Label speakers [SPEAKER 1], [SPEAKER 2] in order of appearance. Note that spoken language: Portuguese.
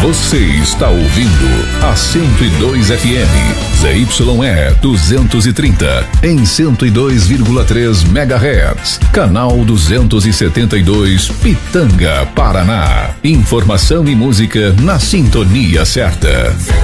[SPEAKER 1] Você está ouvindo a 102 FM, ZYE 230, em 102,3 MHz, canal 272, Pitanga, Paraná. Informação e música na sintonia certa.